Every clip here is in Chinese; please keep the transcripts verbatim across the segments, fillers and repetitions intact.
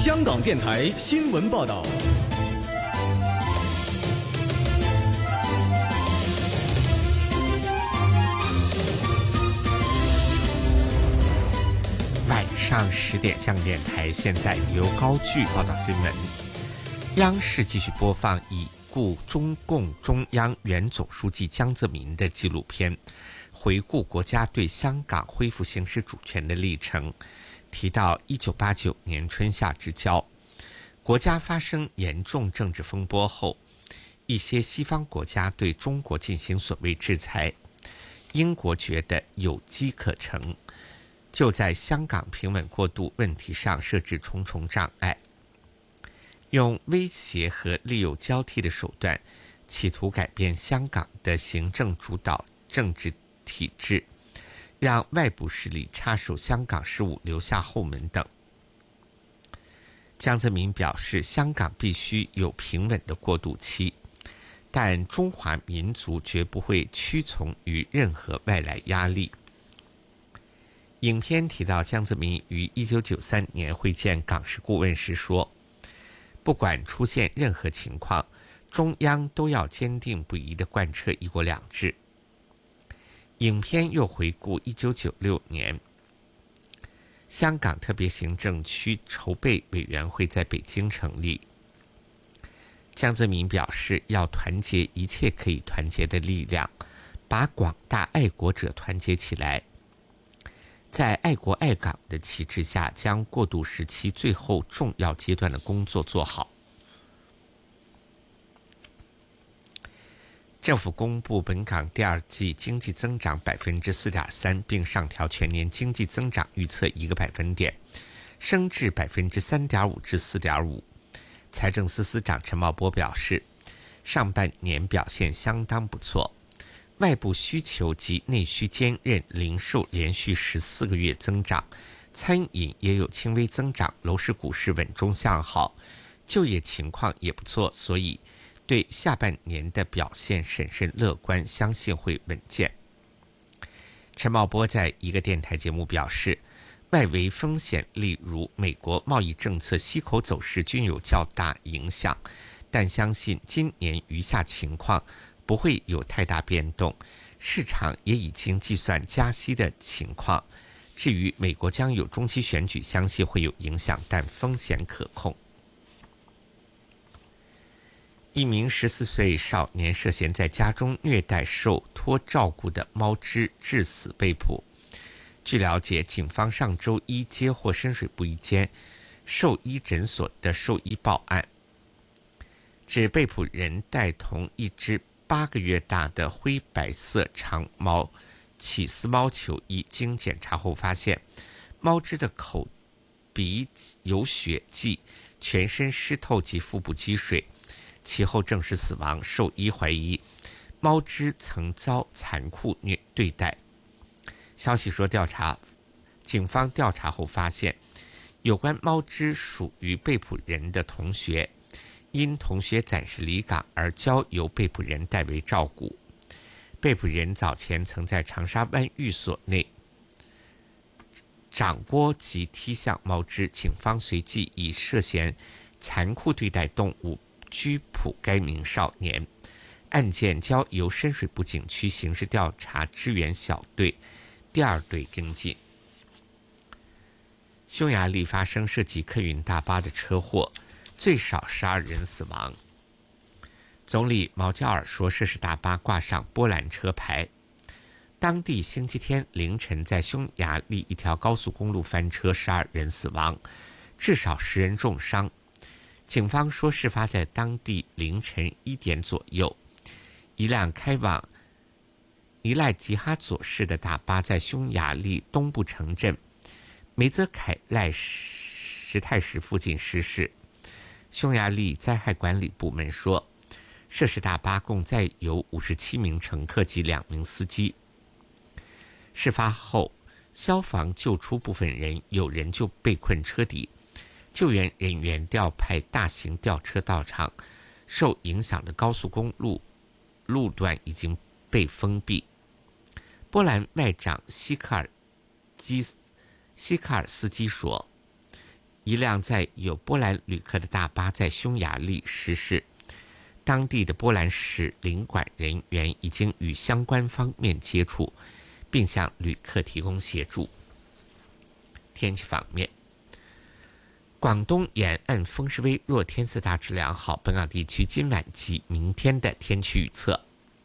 香港电台新闻报道。 晚上十点，香港电台现在由高炬报道新闻。央视继续播放已故中共中央原总书记江泽民的纪录片，回顾国家对香港恢复行使主权的历程。提到一九八九年春夏之交，国家发生严重政治风波后，一些西方国家对中国进行所谓制裁，英国觉得有机可乘，就在香港平稳过渡问题上设置重重障碍，用威胁和利诱交替的手段，企图改变香港的行政主导政治体制，让外部势力插手香港事务留下后门等。江泽民表示，香港必须有平稳的过渡期，但中华民族绝不会屈从于任何外来压力。影片提到，江泽民于一九九三年会见港事顾问时说，不管出现任何情况，中央都要坚定不移地贯彻一国两制。影片又回顾一九九六年，香港特别行政区筹备委员会在北京成立。江泽民表示，要团结一切可以团结的力量，把广大爱国者团结起来，在爱国爱港的旗帜下，将过渡时期最后重要阶段的工作做好。政府公布本港第二季经济增长百分之四点三，并上调全年经济增长预测一个百分点，升至百分之三点五至四点五。财政司司长陈茂波表示，上半年表现相当不错，外部需求及内需坚韧，零售连续十四个月增长，餐饮也有轻微增长，楼市股市稳中向好，就业情况也不错，所以对下半年的表现审慎乐观，相信会稳健。陈茂波在一个电台节目表示，外围风险例如美国贸易政策息口走势均有较大影响，但相信今年余下情况不会有太大变动，市场也已经计算加息的情况。至于美国将有中期选举，相信会有影响，但风险可控。一名十四岁少年涉嫌在家中虐待受托照顾的猫只致死被捕。据了解，警方上周一接获深水埗一间兽医诊所的兽医报案，指被捕人带同一只八个月大的灰白色长毛起司猫球衣，经检查后发现猫只的口鼻有血迹，全身湿透及腹部积水，其后证实死亡。兽医怀疑猫只曾遭残酷虐对待。消息说，调查警方调查后发现，有关猫只属于被捕人的同学，因同学暂时离港而交由被捕人代为照顾。被捕人早前曾在长沙湾寓所内掌掴及踢向猫只，警方随即以涉嫌残酷对待动物拘捕该名少年。案件交由深水埗警区刑事调查支援小队第二队跟进。匈牙利发生涉及客运大巴的车祸，最少十二人死亡。总理毛加尔说，涉事大巴挂上波兰车牌。当地星期天凌晨在匈牙利一条高速公路翻车，十二人死亡，至少十人重伤。警方说，事发在当地凌晨一点左右，一辆开往尼赖吉哈佐市的大巴在匈牙利东部城镇梅泽凯赖什泰什附近失事。匈牙利灾害管理部门说，涉事大巴共载有五十七名乘客及两名司机。事发后，消防救出部分人，有人就被困车底，救援人员调派大型吊车到场，受影响的高速公路路段已经被封闭。波兰外长西卡尔基西卡尔斯基说， 一辆载有波兰旅客的大巴在匈牙利失事，当地的波兰使领馆人员已经与相关方面接触，并向旅客提供协助。天气方面，广东沿岸风势微弱，天色大致良好。本港地区今晚及明天的天气预测：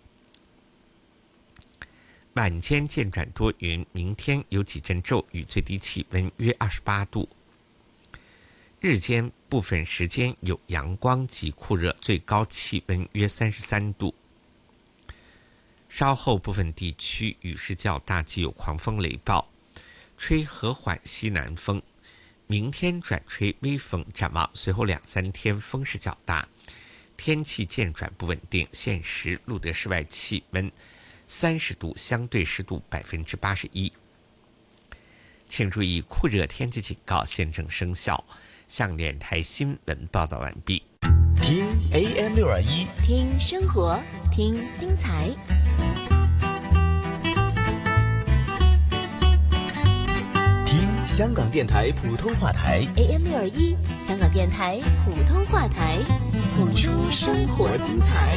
晚间渐转多云，明天有几阵骤雨，最低气温约二十八度。日间部分时间有阳光及酷热，最高气温约三十三度。稍后部分地区雨势较大，既有狂风雷暴，吹和缓西南风。明天转吹微风，展望随后两三天风势较大，天气渐转不稳定。现时录得室外气温三十度，相对湿度百分之八十一。请注意，酷热天气警告现正生效。向电台新闻报道完毕。 听 A M 六二一， 听生活，听精彩。 听香港电台普通话台 A M 六二一，香港电台普通话台，谱出生活精彩。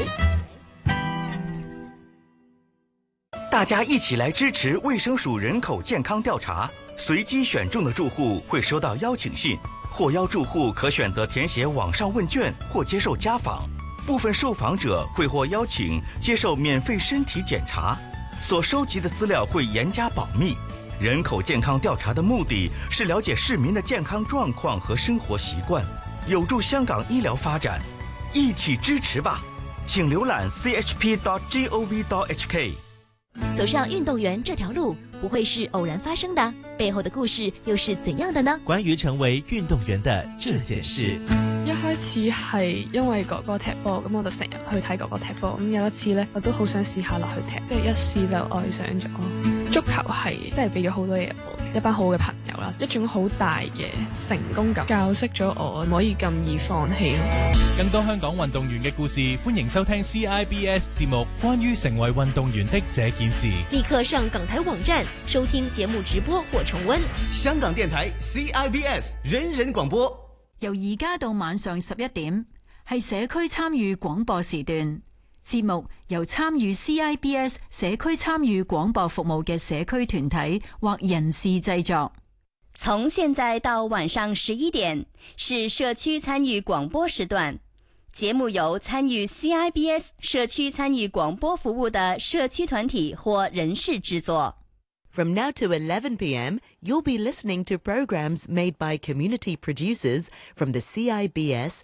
大家一起来支持卫生署人口健康调查，随机选中的住户会收到邀请信，获邀住户可选择填写网上问卷或接受家访，部分受访者会获邀请接受免费身体检查，所收集的资料会严加保密。人口健康调查的目的是了解市民的健康状况和生活习惯，有助香港医疗发展，一起支持吧！请浏览 c h p dot gov dot h k。 走上运动员这条路不会是偶然发生的，背后的故事又是怎样的呢？ 關於成為運動員的這件事， 一開始係因為哥哥踢波，咁我就成日去睇哥哥踢波。咁有一次呢，我都好想試下落去踢，即係一試就愛上咗。足球係真係俾咗好多嘢我，一班好嘅朋友啦，一種好大嘅成功感，教識咗我唔可以咁易放棄。 更多香港運動員嘅故事，歡迎收聽 C I B S 節目《關於成為運動員的這件事》。 立刻上港台網站收聽節目直播或重溫。 香港電台 C I B S 人人廣播， 由而家到晚上十一點，係社區參與廣播時段。節目由參與 C I B S 社區參與廣播服務嘅社區團體或人士製作。 從現在到晚上十一點是社區參與廣播時段，節目由參與 C I B S 社區參與廣播服務的社區團體或人士製作。 From now to eleven p.m., you'll be listening to programs made by community producers from the C I B S,